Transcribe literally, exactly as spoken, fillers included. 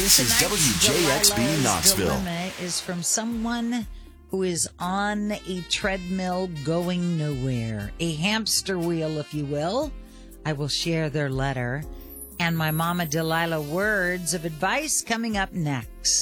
This is W J X B Delilah's Knoxville. dilemma is from someone who is on a treadmill going nowhere, a hamster wheel, if you will. I will share their letter and my Mama Delilah words of advice coming up next.